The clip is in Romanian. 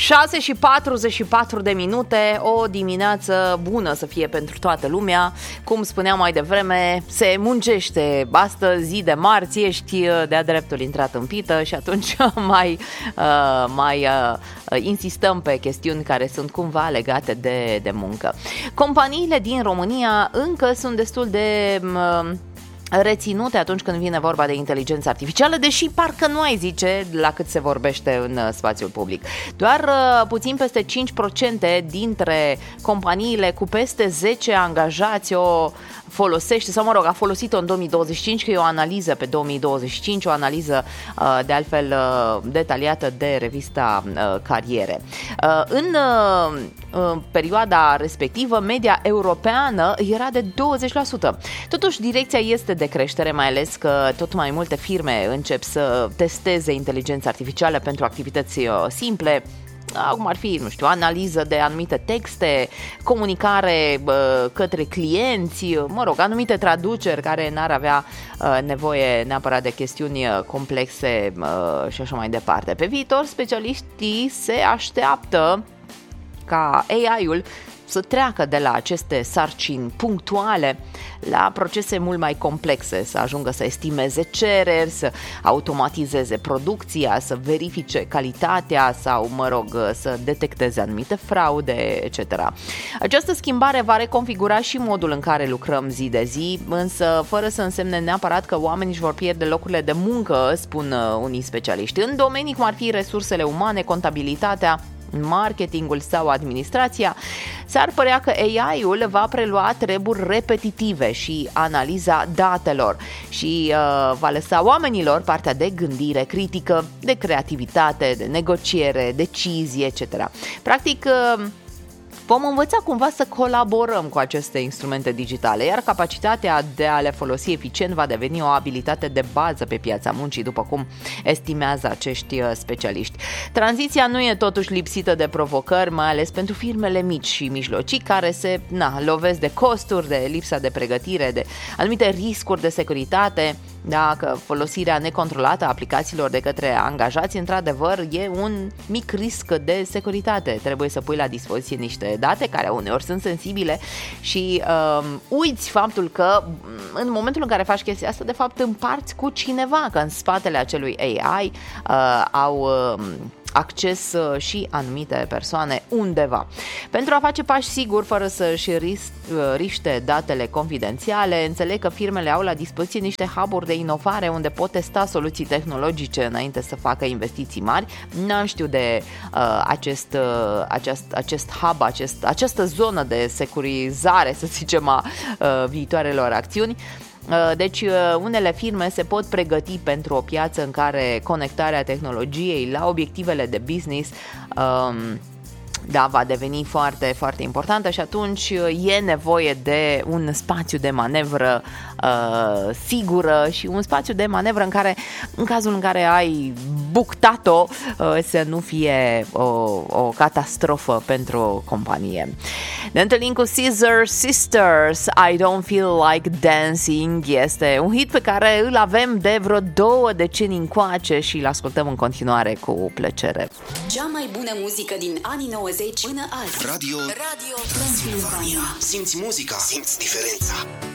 6:44 de minute, o dimineață bună să fie pentru toată lumea. Cum spuneam mai devreme, se muncește. Astăzi, zi de marți, ești de-a dreptul intrat în pită și atunci mai insistăm pe chestiuni care sunt cumva legate de muncă. Companiile din România încă sunt destul de reținute atunci când vine vorba de inteligență artificială, deși parcă nu ai zice la cât se vorbește în spațiul public. Doar puțin peste 5% dintre companiile cu peste 10 angajați o folosește, sau mă rog, a folosit-o în 2025, că e o analiză pe 2025, o analiză de altfel detaliată de revista Cariere. În perioada respectivă, media europeană era de 20%. Totuși, direcția este de creștere, mai ales că tot mai multe firme încep să testeze inteligența artificială pentru activități simple, cum ar fi, nu știu, analiză de anumite texte, comunicare către clienți, mă rog, anumite traduceri care n-ar avea nevoie neapărat de chestiuni complexe și așa mai departe. Pe viitor, specialiștii se așteaptă ca AI-ul să treacă de la aceste sarcini punctuale la procese mult mai complexe, să ajungă să estimeze cereri, să automatizeze producția, să verifice calitatea sau, mă rog, să detecteze anumite fraude, etc. Această schimbare va reconfigura și modul în care lucrăm zi de zi, însă fără să însemne neapărat că oamenii își vor pierde locurile de muncă, spun unii specialiști. În domenii cum ar fi resursele umane, contabilitatea, marketingul sau administrația, s-ar părea că AI-ul va prelua treburi repetitive și analiza datelor și va lăsa oamenilor partea de gândire critică, de creativitate, de negociere, decizie, etc. Practic, vom învăța cumva să colaborăm cu aceste instrumente digitale, iar capacitatea de a le folosi eficient va deveni o abilitate de bază pe piața muncii, după cum estimează acești specialiști. Tranziția nu e totuși lipsită de provocări, mai ales pentru firmele mici și mijlocii, care se lovesc de costuri, de lipsa de pregătire, de anumite riscuri de securitate. Dacă folosirea necontrolată a aplicațiilor de către angajați, într-adevăr, e un mic risc de securitate. Trebuie să pui la dispoziție niște date care uneori sunt sensibile și uiți faptul că în momentul în care faci chestia asta, de fapt împarți cu cineva, că în spatele acelui AI au acces și anumite persoane undeva. Pentru a face pași siguri, fără să-și riște datele confidențiale, înțeleg că firmele au la dispoziție niște hub-uri de inovare unde pot testa soluții tehnologice înainte să facă investiții mari. N-am știu de acest hub, această zonă de securizare, să zicem, a viitoarelor acțiuni. Deci unele firme se pot pregăti pentru o piață în care conectarea tehnologiei la obiectivele de business va deveni foarte, foarte importantă și atunci e nevoie de un spațiu de manevră sigură și un spațiu de manevră în care, în cazul în care ai buctat-o, să nu fie o catastrofă pentru o companie. Ne întâlnim cu Scissor Sisters, I Don't Feel Like Dancing. Este un hit pe care îl avem de vreo 2 decenii încoace și îl ascultăm în continuare cu plăcere. Cea mai bună muzică din anii 90 până azi. Radio Transilvania. Simți muzica, simți diferența.